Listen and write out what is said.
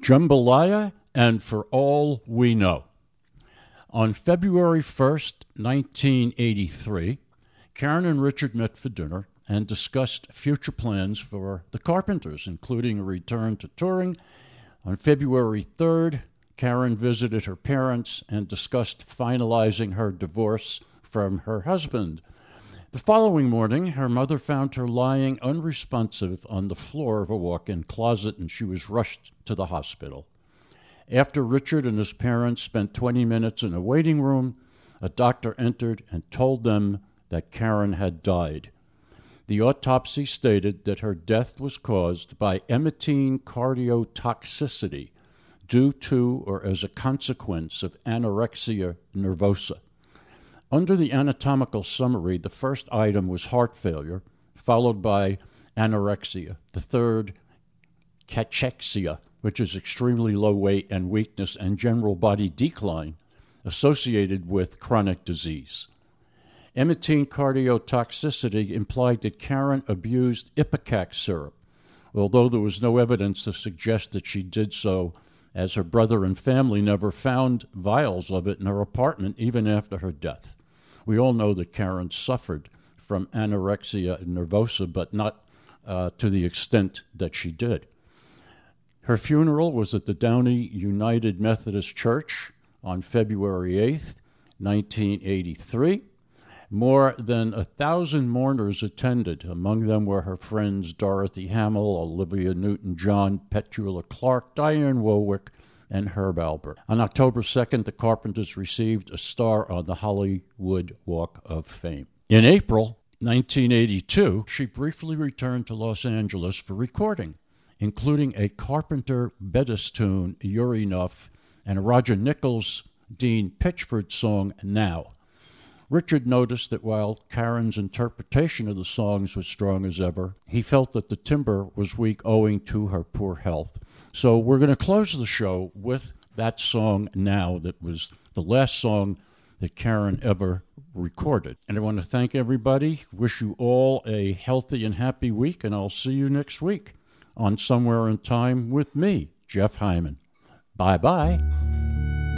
Jambalaya and For All We Know. On February 1st, 1983, Karen and Richard met for dinner and discussed future plans for the Carpenters, including a return to touring. On February 3rd, Karen visited her parents and discussed finalizing her divorce from her husband. The following morning, her mother found her lying unresponsive on the floor of a walk-in closet, and she was rushed to the hospital. After Richard and his parents spent 20 minutes in a waiting room, a doctor entered and told them that Karen had died. The autopsy stated that her death was caused by emetine cardiotoxicity due to or as a consequence of anorexia nervosa. Under the anatomical summary, the first item was heart failure, followed by anorexia. The third, cachexia, which is extremely low weight and weakness and general body decline associated with chronic disease. Emetine cardiotoxicity implied that Karen abused Ipecac syrup, although there was no evidence to suggest that she did so, as her brother and family never found vials of it in her apartment even after her death. We all know that Karen suffered from anorexia nervosa, but not to the extent that she did. Her funeral was at the Downey United Methodist Church on February 8th, 1983. More than 1,000 mourners attended. Among them were her friends Dorothy Hamill, Olivia Newton-John, Petula Clark, Diane Warwick, and Herb Alpert. On October 2nd, the Carpenters received a star on the Hollywood Walk of Fame. In April 1982, she briefly returned to Los Angeles for recording, including a Carpenter Bettis tune, You're Enough, and a Roger Nichols, Dean Pitchford song, Now. Richard noticed that while Karen's interpretation of the songs was strong as ever, he felt that the timbre was weak owing to her poor health. So we're going to close the show with that song Now, that was the last song that Karen ever recorded. And I want to thank everybody, wish you all a healthy and happy week, and I'll see you next week on Somewhere in Time with me, Jeff Hyman. Bye-bye.